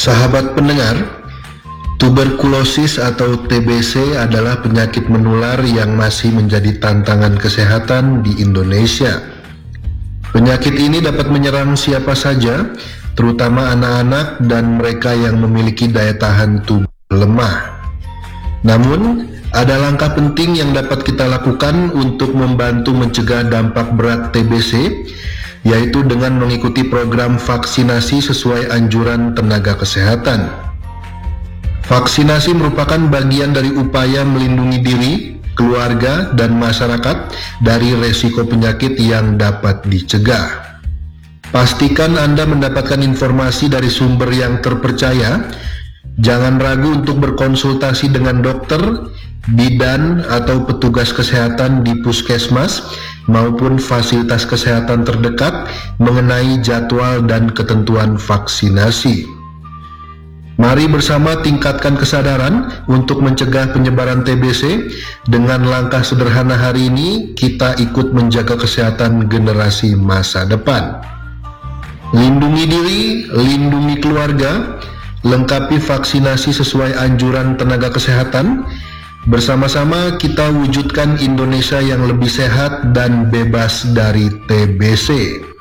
Sahabat pendengar, tuberkulosis atau TBC adalah penyakit menular yang masih menjadi tantangan kesehatan di Indonesia. Penyakit ini dapat menyerang siapa saja, terutama anak-anak dan mereka yang memiliki daya tahan tubuh lemah. Namun, ada langkah penting yang dapat kita lakukan untuk membantu mencegah dampak berat TBC, yaitu dengan mengikuti program vaksinasi sesuai anjuran tenaga kesehatan. Vaksinasi merupakan bagian dari upaya melindungi diri, keluarga, dan masyarakat dari resiko penyakit yang dapat dicegah. Pastikan Anda mendapatkan informasi dari sumber yang terpercaya. Jangan ragu untuk berkonsultasi dengan dokter, bidan, atau petugas kesehatan di puskesmas maupun fasilitas kesehatan terdekat mengenai jadwal dan ketentuan vaksinasi. Mari bersama tingkatkan kesadaran untuk mencegah penyebaran TBC. Dengan langkah sederhana hari ini, kita ikut menjaga kesehatan generasi masa depan. Lindungi diri, lindungi keluarga, lengkapi vaksinasi sesuai anjuran tenaga kesehatan. Bersama-sama kita wujudkan Indonesia yang lebih sehat dan bebas dari TBC.